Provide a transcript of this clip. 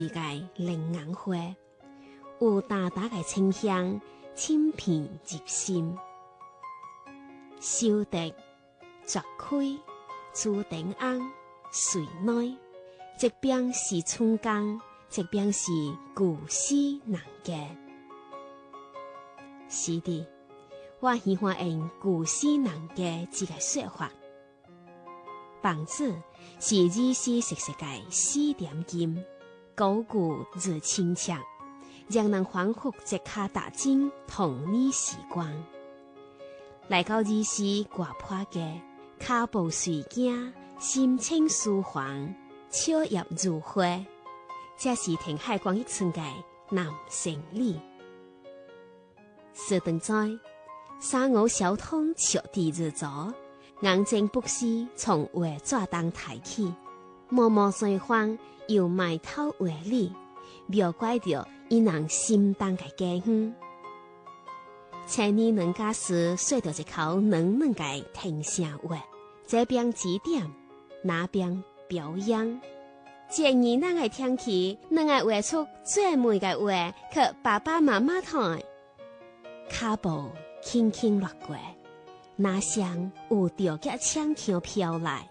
个灵眼花，有淡淡个清香，沁片入心。修得鑿开，朱顶红，水内，这边是春江，这边是古稀人家。是的，我喜欢用古稀人家这个说法。房子是日时熟悉的4点金，古古日清澈，让人恍惚即刻踏进童年时光。来到日时挂破嘅，脚步随行，心清舒缓，笑靥如花，这是填海广益村嘅南城里。是等在三五小通彻底日早，眼睛不时从画纸当抬起，默默随风又埋头画里，描绘着伊人心当嘅家乡。青年人家时说着一口嫩嫩嘅听声话，这边指点，那边表扬。建议咱爱听起，咱爱画出最美嘅话，给爸爸妈妈睇。脚步轻轻掠过，哪想有着架枪桥飘来，